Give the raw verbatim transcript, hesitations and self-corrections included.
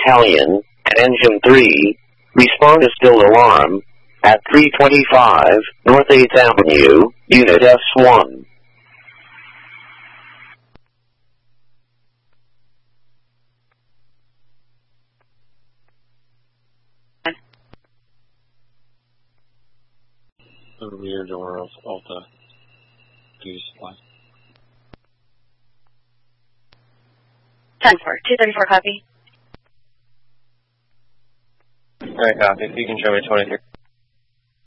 Battalion, at Engine three, respond to still alarm, at three twenty-five, North eighth Avenue, Unit S one. The rear door of Alta duty supply. ten four, two thirty-four, copy. Alright, copy. If you can show me twenty-three.